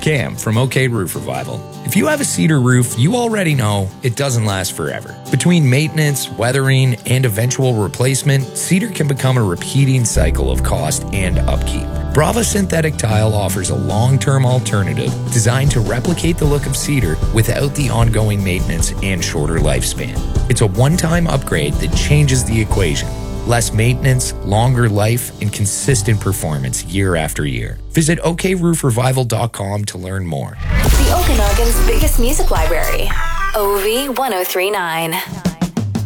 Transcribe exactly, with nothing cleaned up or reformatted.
Cam from OK Roof Revival. If you have a cedar roof, you already know it doesn't last forever. Between maintenance, weathering, and eventual replacement, cedar can become a repeating cycle of cost and upkeep. Brava Synthetic Tile offers a long-term alternative designed to replicate the look of cedar without the ongoing maintenance and shorter lifespan. It's a one-time upgrade that changes the equation. Less maintenance, longer life, and consistent performance year after year. Visit OK Roof Revival dot com to learn more. The Okanagan's biggest music library. O V ten thirty-nine.